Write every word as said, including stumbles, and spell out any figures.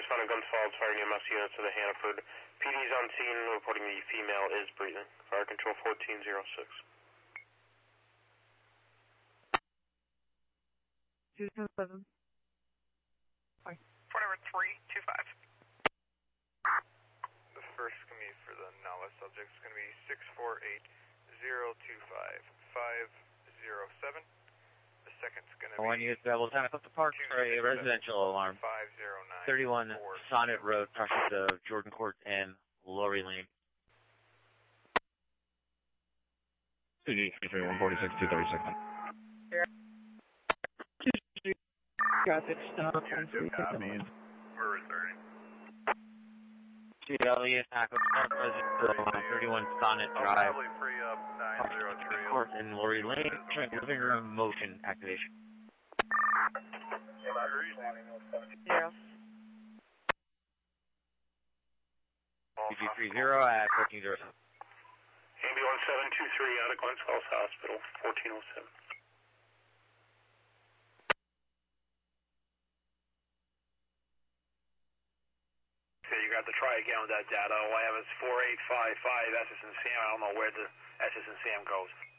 found a gunfire firing E M S units to the Hannaford. P D's on scene reporting the female is breathing. Fire control fourteen oh six. two ten seven. Hi. Phone number three two five. The first can be for the Nala subject is going to be six four eight zero two five five zero seven. The second's going to be One unit available, time up the park for a residential alarm. five zero nine thirty-one Sonnet Road, crossing to Jordan Court and Lori Lane. two G three one forty-six two thirty-six. Traffic stop. Unit two copies. We're returning. G L E attack of the thirty-one Sonnet Drive. Probably free up nine zero three. Court and Lori Lane, living room motion activation. Yeah. P G three zero at fourteen oh seven. Ambulance seven two three out of Glens Falls Hospital, fourteen oh seven. Okay, you got to try again with that data. All I have is four eight five five S S and Sam. I don't know where the S S and Sam goes.